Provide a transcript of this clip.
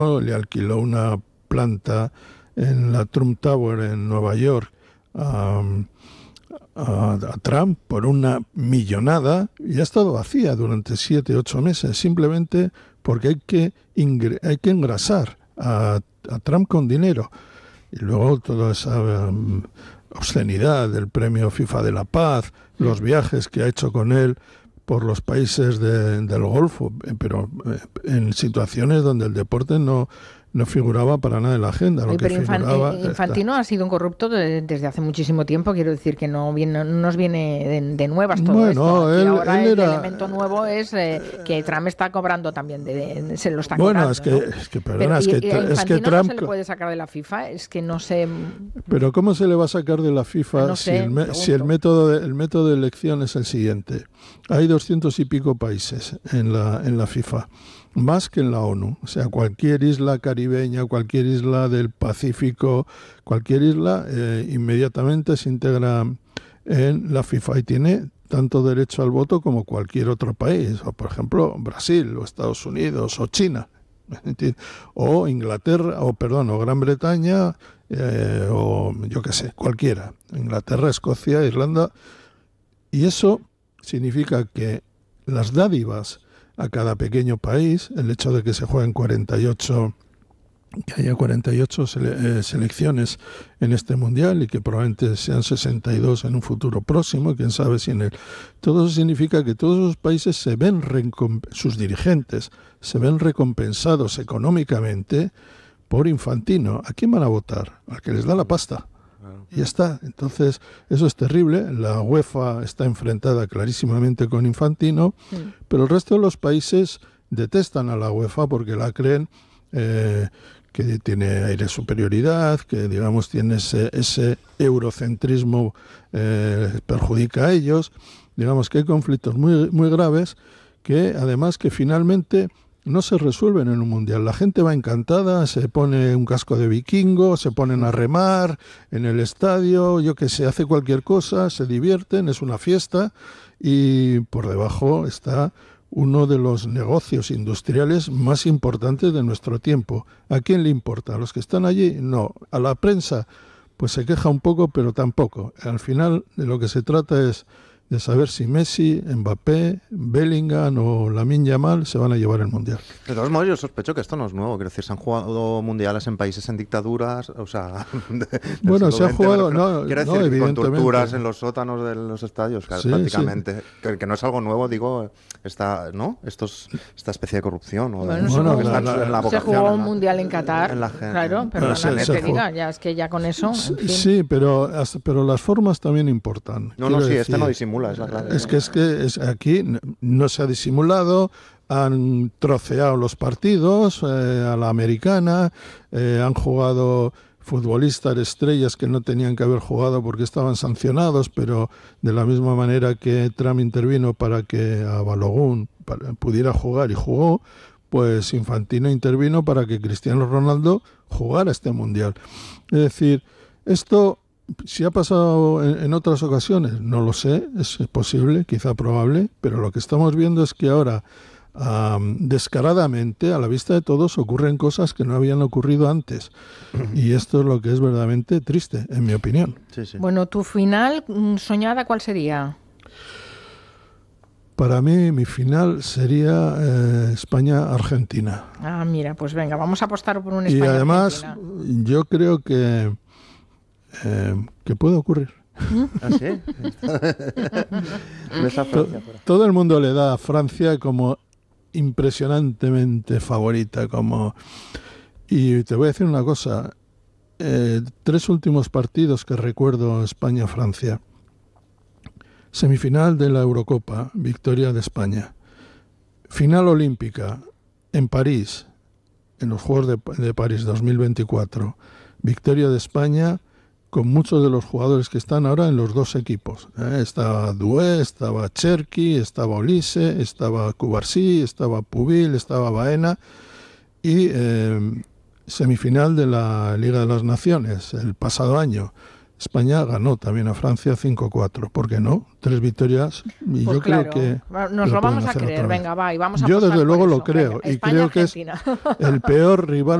le alquiló una planta en la Trump Tower en Nueva York a, a Trump por una millonada y ha estado vacía durante 7, 8 meses, simplemente porque hay que engrasar a Trump con dinero. Y luego toda esa obscenidad del premio FIFA de la Paz, los viajes que ha hecho con él por los países del Golfo, pero en situaciones donde el deporte no figuraba para nada en la agenda. Lo que Pero figuraba, Infantino ha sido un corrupto desde hace muchísimo tiempo. Quiero decir que no nos viene de nuevas todo esto. Él, ahora él el era, elemento nuevo es que Trump está cobrando también, se lo está bueno, cobrando. es que perdona, pero es que Trump no se le puede sacar de la FIFA, es que no sé. Pero ¿cómo se le va a sacar de la FIFA no sé, si el método de elección es el siguiente? Hay 200 y pico países en la FIFA, más que en la ONU. O sea, cualquier isla caribeña, cualquier isla del Pacífico, cualquier isla inmediatamente se integra en la FIFA y tiene tanto derecho al voto como cualquier otro país, o por ejemplo Brasil, o Estados Unidos, o China, o Inglaterra, o Gran Bretaña, o yo qué sé, cualquiera. Inglaterra, Escocia, Irlanda. Y eso significa que las dádivas a cada pequeño país, el hecho de que se jueguen 48, que haya 48 selecciones en este mundial y que probablemente sean 62 en un futuro próximo, quién sabe si en él. Todo eso significa que todos los países sus dirigentes se ven recompensados económicamente por Infantino. ¿A quién van a votar? Al que les da la pasta. Y ya está. Entonces, eso es terrible. La UEFA está enfrentada clarísimamente con Infantino, pero el resto de los países detestan a la UEFA porque la creen que tiene aire de superioridad, que digamos tiene ese eurocentrismo perjudica a ellos. Digamos que hay conflictos muy, muy graves que además que finalmente no se resuelven en un mundial. La gente va encantada, se pone un casco de vikingo, se ponen a remar en el estadio, yo que sé, hace cualquier cosa, se divierten, es una fiesta y por debajo está uno de los negocios industriales más importantes de nuestro tiempo. ¿A quién le importa? ¿A los que están allí? No. ¿A la prensa? Pues se queja un poco, pero tampoco. Al final de lo que se trata es de saber si Messi, Mbappé, Bellingham o Lamine Yamal se van a llevar el Mundial. De todos modos, yo sospecho que esto no es nuevo. Quiero decir, se han jugado mundiales en países en dictaduras, o sea... Bueno, se han jugado... Quiero decir, con torturas en los sótanos de los estadios, claro, prácticamente. Sí. Que no es algo nuevo, digo, esta especie de corrupción. Bueno, se jugó un mundial en Qatar, claro, pero te diga, ya es que ya con eso... En fin. Sí, pero las formas también importan. No, sí, decir, no disimula. Es que aquí no se ha disimulado, han troceado los partidos a la americana, han jugado futbolistas estrellas que no tenían que haber jugado porque estaban sancionados, pero de la misma manera que Trump intervino para que a Balogun pudiera jugar y jugó, pues Infantino intervino para que Cristiano Ronaldo jugara este mundial. Es decir, esto... Si ha pasado en otras ocasiones, no lo sé, es posible, quizá probable, pero lo que estamos viendo es que ahora, descaradamente, a la vista de todos, ocurren cosas que no habían ocurrido antes. Y esto es lo que es verdaderamente triste, en mi opinión. Sí, sí. Bueno, ¿tu final soñada cuál sería? Para mí, mi final sería España-Argentina. Ah, mira, pues venga, vamos a apostar por un España-Argentina. Y además, yo creo que puede ocurrir. ¿Ah, sí? Todo el mundo le da a Francia como impresionantemente favorita, y te voy a decir una cosa, 3 últimos partidos que recuerdo, España-Francia, semifinal de la Eurocopa, victoria de España, final olímpica en París, en los Juegos de París 2024, victoria de España con muchos de los jugadores que están ahora en los 2 equipos. Estaba Doué, estaba Cherki, estaba Olise, estaba Cubarsí, estaba Pubil, estaba Baena y semifinal de la Liga de las Naciones el pasado año. España ganó también a Francia 5-4. ¿Por qué no? 3 victorias y pues yo claro, creo que nos lo vamos a creer. Venga, va, y vamos a yo desde luego por lo eso. creo. Venga, y creo que es Argentina. el peor rival